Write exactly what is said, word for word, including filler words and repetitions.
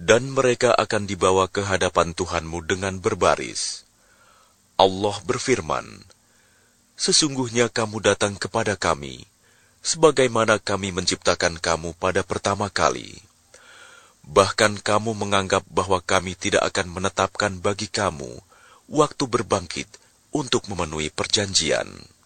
dan mereka akan dibawa ke hadapan Tuhanmu dengan berbaris. Allah berfirman, sesungguhnya kamu datang kepada kami, sebagaimana kami menciptakan kamu pada pertama kali. Bahkan kamu menganggap bahwa kami tidak akan menetapkan bagi kamu waktu berbangkit untuk memenuhi perjanjian.